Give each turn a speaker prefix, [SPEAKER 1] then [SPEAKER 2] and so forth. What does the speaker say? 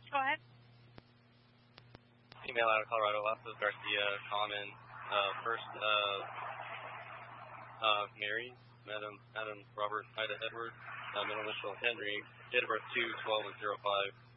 [SPEAKER 1] Go ahead.
[SPEAKER 2] Female out of Colorado, Lafos Garcia, Common. First, Mary, Madam Robert, Ida Edward, middle initial Henry, date of birth 2/12/05.